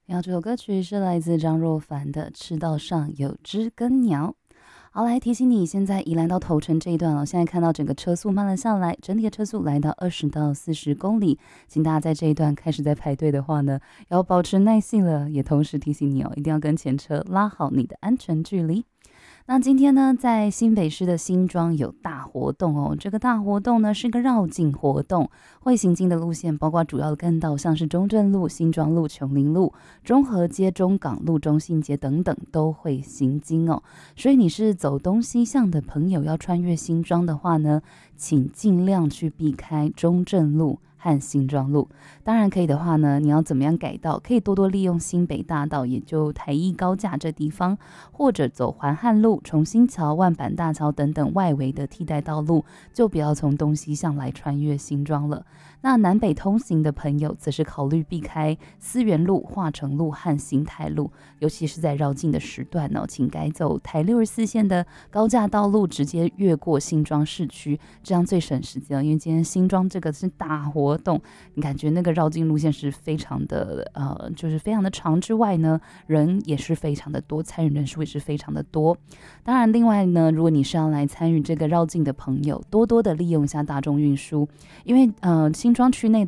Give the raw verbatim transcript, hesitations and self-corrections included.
然后这首歌曲是来自张若凡的《赤道上有只更鸟》。好，来提醒你，现在宜兰到头城这一段哦，现在看到整个车速慢了下来，整体的车速来到二十到四十公里。请大家在这一段开始在排队的话呢，要保持耐性了，也同时提醒你哦，一定要跟前车拉好你的安全距离。那今天呢，在新北市的新庄有大活动哦。这个大活动呢是个绕境活动，会行经的路线包括主要的干道，像是中正路、新庄路、琼林路、中和街、中港路、中信街等等都会行经哦。所以你是走东西向的朋友，要穿越新庄的话呢，请尽量去避开中正路和新庄路。当然可以的话呢，你要怎么样改道？可以多多利用新北大道，也就台一高架这地方，或者走环汉路、重新桥、万板大桥等等外围的替代道路，就不要从东西向来穿越新庄了。那南北通行的朋友，则是考虑避开思源路、化成路和新台路，尤其是在绕境的时段哦，请改走台六十四线的高架道路，直接越过新庄市区，这样最省时间。因为今天新庄这个是大活动，你感觉那个绕境路线是非常的呃，就是非常的长之外呢，人也是非常的多，参与人数也是非常的多。当然，另外呢，如果你是要来参与这个绕境的朋友，多多的利用一下大众运输，因为呃新庄区内